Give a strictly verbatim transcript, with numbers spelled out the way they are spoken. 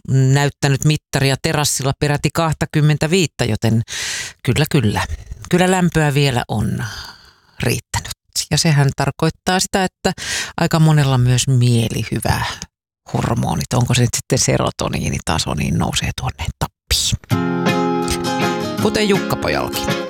näyttänyt mittaria terassilla peräti kaksikymmentäviisi, joten kyllä, kyllä. Kyllä lämpöä vielä on riittänyt. Ja sehän tarkoittaa sitä, että aika monella myös mielihyvä hormonit, onko se nyt sitten serotoniinitaso, niin nousee tuonne tappiin. Kuten Jukka-pojallakin.